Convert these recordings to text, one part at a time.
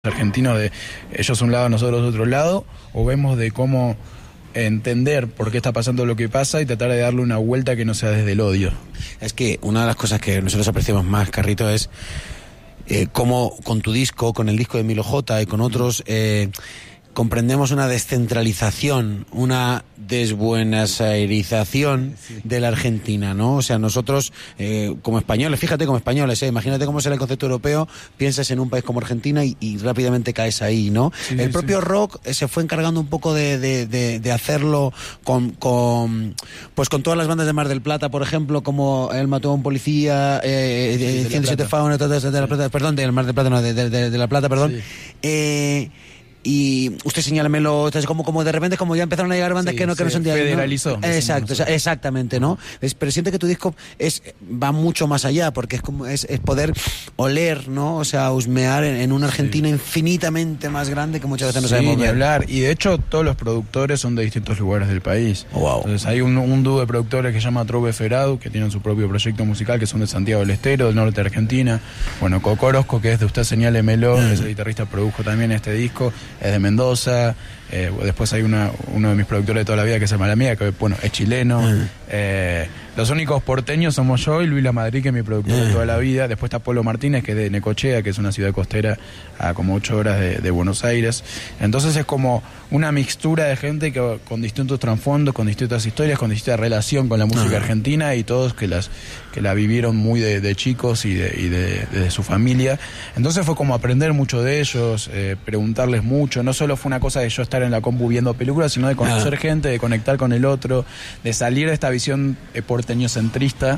argentinos de ellos un lado, nosotros otro lado, o vemos de cómo entender por qué está pasando lo que pasa y tratar de darle una vuelta que no sea desde el odio. Es que una de las cosas que nosotros apreciamos más, Carrito, es cómo con tu disco, con el disco de Milo J y con otros, comprendemos una descentralización, una desbuenasairización de la Argentina, ¿no? O sea, nosotros como españoles, fíjate como españoles, imagínate cómo será el concepto europeo, piensas en un país como Argentina y rápidamente caes ahí, ¿no? Sí, el propio rock se fue encargando un poco de hacerlo con todas las bandas de Mar del Plata, por ejemplo, como Él mató a un policía, 107 Fauna, de la Plata, perdón, del Mar del Plata, no, de la Plata, perdón. Sí. Y usted señálamelo, como de repente como ya empezaron a llegar bandas que no son de ahí, federalizó, ¿no? Exacto, exactamente, ¿no? Pero siento que tu disco va mucho más allá, porque es poder oler, ¿no? O sea, husmear en una Argentina infinitamente más grande que muchas veces no sabemos ver. Hablar. Y de hecho todos los productores son de distintos lugares del país. Wow. Entonces hay un dúo de productores que se llama Trove Ferado, que tienen su propio proyecto musical, que son de Santiago del Estero, del norte de Argentina. Bueno, Cocorosco, que es de Usted Señálemelo, ese guitarrista produjo también este disco, es de Mendoza. Después hay uno de mis productores de toda la vida que se llama La Mía, que bueno, es chileno. Los únicos porteños somos yo y Luis La Madrid, que es mi productor de toda la vida. Después está Polo Martínez, que es de Necochea, que es una ciudad costera a como 8 horas de Buenos Aires. Entonces es como una mixtura de gente que con distintos trasfondos, con distintas historias, con distinta relación con la música argentina, y todos que la vivieron muy de chicos y de su familia. Entonces fue como aprender mucho de ellos, preguntarles mucho. No solo fue una cosa de yo estar en la compu viendo películas, sino de conocer gente, de conectar con el otro, de salir de esta visión porteñocentrista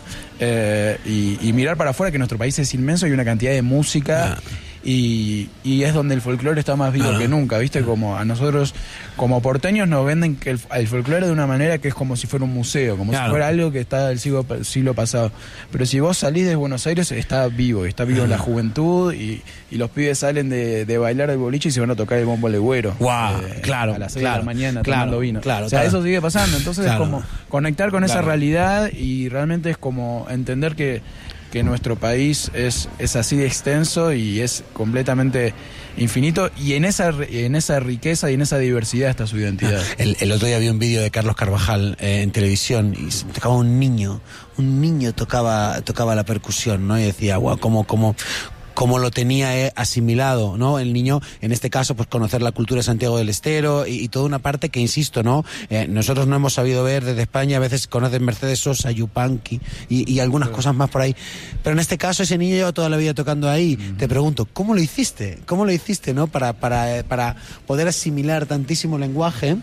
y mirar para afuera, que nuestro país es inmenso y una cantidad de música. Y es donde el folclore está más vivo que nunca, ¿viste? Como a nosotros, como porteños, nos venden que el folclore de una manera que es como si fuera un museo, como si fuera algo que está del siglo pasado. Pero si vos salís de Buenos Aires, está vivo en la juventud, y los pibes salen de bailar el boliche y se van a tocar el bombo legüero. A las 6 de la mañana tomando vino. Eso sigue pasando. Entonces es como conectar con esa realidad, y realmente es como entender que nuestro país es así de extenso y es completamente infinito, y en esa riqueza y en esa diversidad está su identidad. El otro día vi un vídeo de Carlos Carvajal en televisión, y tocaba un niño tocaba la percusión, ¿no? Y decía, guau, cómo lo tenía asimilado, ¿no? El niño, en este caso, pues conocer la cultura de Santiago del Estero y toda una parte que, insisto, ¿no? Nosotros no hemos sabido ver desde España, a veces conocen Mercedes Sosa, Yupanqui y algunas cosas más por ahí. Pero en este caso, ese niño lleva toda la vida tocando ahí. Te pregunto, ¿cómo lo hiciste? ¿Cómo lo hiciste, no? Para poder asimilar tantísimo lenguaje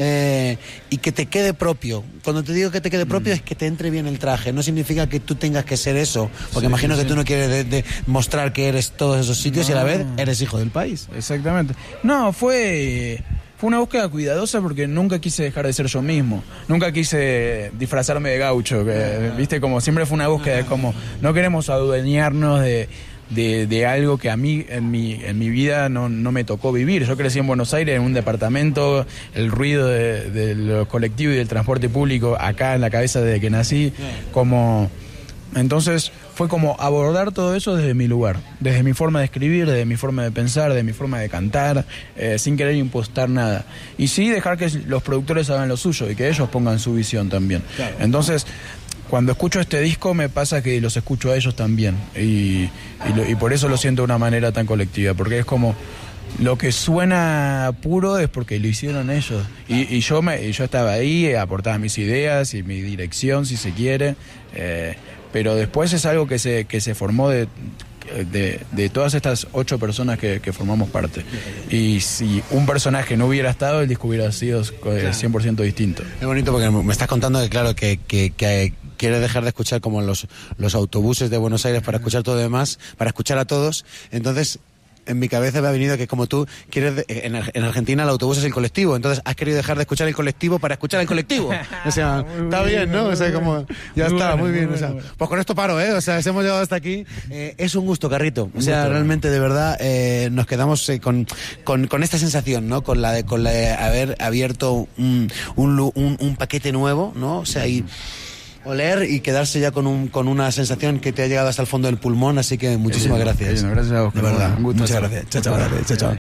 y que te quede propio. Cuando te digo que te quede propio es que te entre bien el traje. No significa que tú tengas que ser eso, porque imagino que tú no quieres mostrar que eres todos esos sitios y a la vez eres hijo del país. Exactamente. No, fue una búsqueda cuidadosa, porque nunca quise dejar de ser yo mismo. Nunca quise disfrazarme de gaucho, viste, como siempre fue una búsqueda, como no queremos adueñarnos de algo que a mí en mi vida no me tocó vivir. Yo crecí en Buenos Aires, en un departamento, el ruido de los colectivos y del transporte público acá en la cabeza desde que nací, entonces fue como abordar todo eso desde mi lugar, desde mi forma de escribir, desde mi forma de pensar, desde mi forma de cantar, sin querer impostar nada. Y sí dejar que los productores hagan lo suyo y que ellos pongan su visión también. Claro. Entonces, cuando escucho este disco me pasa que los escucho a ellos también. Y por eso lo siento de una manera tan colectiva, porque es como lo que suena puro es porque lo hicieron ellos. Y yo estaba ahí, aportaba mis ideas y mi dirección, si se quiere. Pero después es algo que se formó de todas estas 8 personas que formamos parte. Y si un personaje no hubiera estado, el disco hubiera sido 100% distinto. Es bonito, porque me estás contando que claro, que quieres dejar de escuchar como los autobuses de Buenos Aires para escuchar todo lo demás, para escuchar a todos. Entonces, en mi cabeza me ha venido que como tú quieres, en Argentina el autobús es el colectivo, entonces has querido dejar de escuchar el colectivo para escuchar el colectivo. O sea, está bien, ¿no? O sea, como ya está, muy bien. O sea, pues con esto paro, ¿eh? O sea, si hemos llegado hasta aquí, es un gusto, Carrito. O sea, realmente, de verdad, nos quedamos con esta sensación, ¿no? Con la de haber abierto un paquete nuevo, ¿no? O sea, y oler y quedarse ya con una sensación que te ha llegado hasta el fondo del pulmón, así que muchísimas gracias. Gracias a vos. De verdad, Un gusto. muchas gracias. Chao, chao.